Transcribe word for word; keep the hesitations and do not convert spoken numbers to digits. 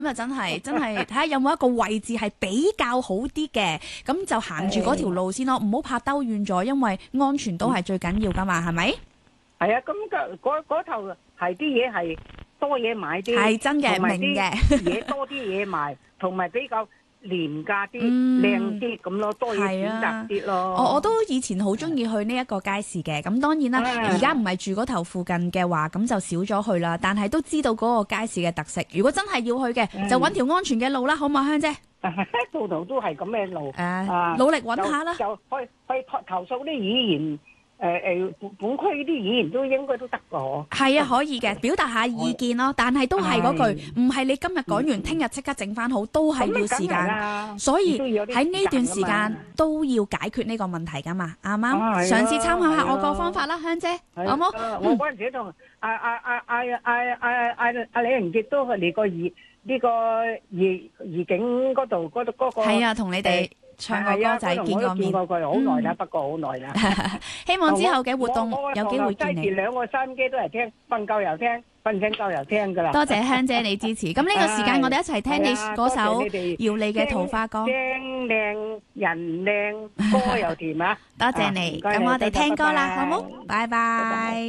咁啊真係真係睇下有冇一個位置係比較好啲嘅，咁就行住嗰條路先咯，唔好怕兜遠咗，因為安全都係最緊要噶嘛，係咪？ 係啊，咁嗰嗰嗰頭係啲嘢係多嘢買啲， 係真嘅，明嘅， 嘢多啲嘢賣，同埋比較廉價啲、靚啲咁咯，多嘢選擇啲咯。 我我都以前好中意去呢一個街市嘅，咁當然啦，而家唔係住嗰頭附近嘅話，咁就少咗去啦。但係都知道嗰個街市嘅特色。如果真係要去嘅，就揾條安全嘅路啦，好唔好，香姐？ 度度都係咁嘅路， 誒，努力揾下啦。 就去去投訴啲議員。誒誒，本本區啲議員都應該都得㗎， 係啊，可以嘅，表達下意見咯。但係都係嗰句，唔係你今日講完，聽日即刻整翻好，都係要時間。所以喺呢段時間都要解決呢個問題㗎嘛，啱唔啱？嘗試參考下我個方法啦，香姐，好冇？ 我嗰陣時同阿阿阿阿阿阿阿阿李榮傑都嚟過怡呢個怡怡景嗰度嗰度嗰個。 係啊，同你哋。唱個歌仔，見過面， 好耐啦，不過好耐啦。 希望之後嘅活動有機會見你。 兩個收音機都係聽，瞓覺又聽，瞓醒覺又聽噶啦。 多謝香姐你支持。咁呢個時間我哋一齊聽你嗰首姚莉嘅《桃花歌》。 聲靚人靚，歌又甜啊！ 多謝你。咁我哋聽歌啦，好冇？拜拜。